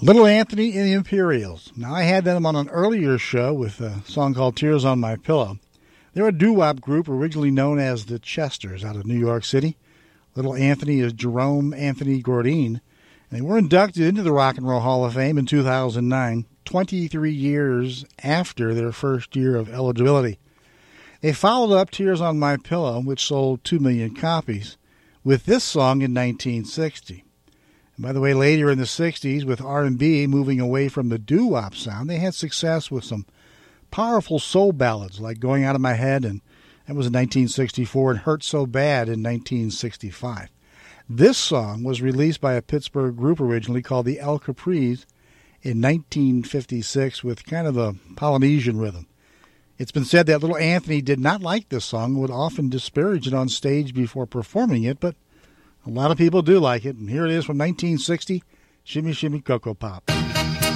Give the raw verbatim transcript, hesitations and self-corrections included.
Little Anthony and the Imperials. Now, I had them on an earlier show with a song called Tears on My Pillow. They're a doo-wop group originally known as the Chesters out of New York City. Little Anthony is Jerome Anthony Gourdine, and they were inducted into the Rock and Roll Hall of Fame in two thousand nine, twenty-three years after their first year of eligibility. They followed up Tears on My Pillow, which sold two million copies, with this song in nineteen sixty. By the way, later in the sixties, with R and B moving away from the doo-wop sound, they had success with some powerful soul ballads like Going Out of My Head, and that was in nineteen sixty-four, and Hurt So Bad in nineteen sixty-five. This song was released by a Pittsburgh group originally called the El Capris in nineteen fifty-six with kind of a Polynesian rhythm. It's been said that Little Anthony did not like this song and would often disparage it on stage before performing it, but a lot of people do like it, and here it is from nineteen sixty, Shimmy Shimmy Cocoa Pop.